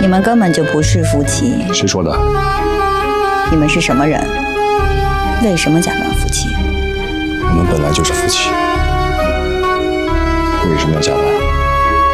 你们根本就不是夫妻。 谁说的？ 你们是什么人？为什么假扮夫妻？ 我们本来就是夫妻，为什么要假扮？